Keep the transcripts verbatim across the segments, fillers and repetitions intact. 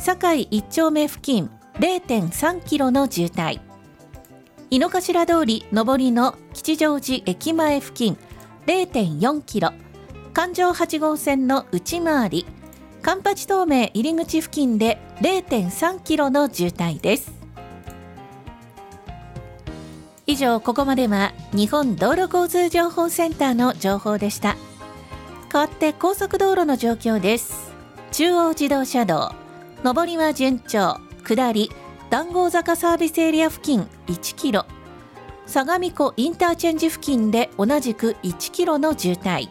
堺一丁目付近 れいてんさんキロの渋滞、井の頭通り上りの吉祥寺駅前付近 れいてんよんキロ、環状はち号線の内回り環八東名入り口付近で れいてんさんキロの渋滞です。以上、ここまでは日本道路交通情報センターの情報でした。変わって高速道路の状況です。中央自動車道上りは順調、下り談合坂サービスエリア付近いちキロ、相模湖インターチェンジ付近で同じくいちキロの渋滞、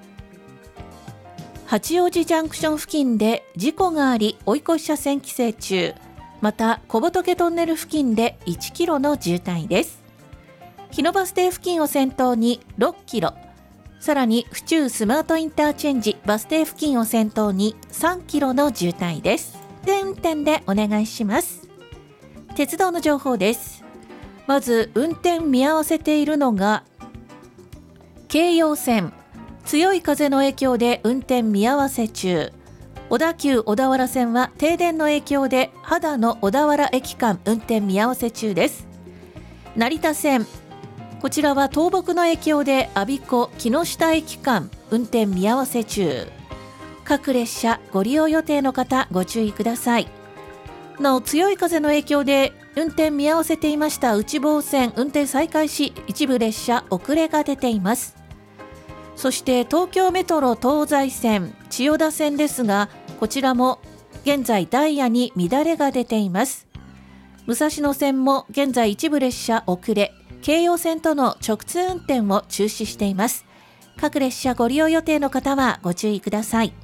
八王子ジャンクション付近で事故があり追い越し車線規制中、また小仏トンネル付近でいちキロの渋滞です。日野バス停付近を先頭にろっキロ、さらに府中スマートインターチェンジバス停付近を先頭にさんキロの渋滞です。で、運転でお願いします。鉄道の情報です。まず運転見合わせているのが京葉線、強い風の影響で運転見合わせ中。小田急小田原線は停電の影響で秦野小田原駅間運転見合わせ中です。成田線、こちらは倒木の影響で我孫子木下駅間運転見合わせ中。各列車ご利用予定の方ご注意ください。なお、強い風の影響で運転見合わせていました内房線運転再開し、一部列車遅れが出ています。そして東京メトロ東西線千代田線ですが、こちらも現在ダイヤに乱れが出ています。武蔵野線も現在一部列車遅れ、京葉線との直通運転を中止しています。各列車ご利用予定の方はご注意ください。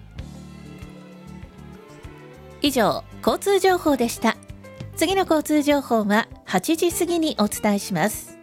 以上、交通情報でした。次の交通情報ははちじ過ぎにお伝えします。